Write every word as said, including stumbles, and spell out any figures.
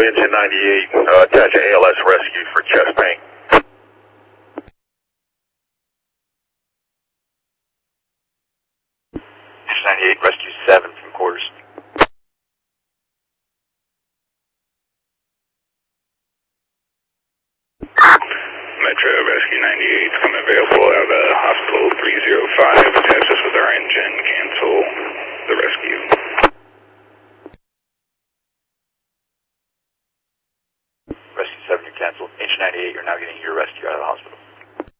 engine ninety-eight, uh, attach A L S rescue for chest pain. Engine ninety-eight, rescue seven from quarters. Metro Rescue ninety-eight, come available out of Hospital three oh five. Attach us with our engine. Cancel the rescue. Rescue seven, you're canceled. Engine ninety-eight, you're now getting your rescue out of the hospital.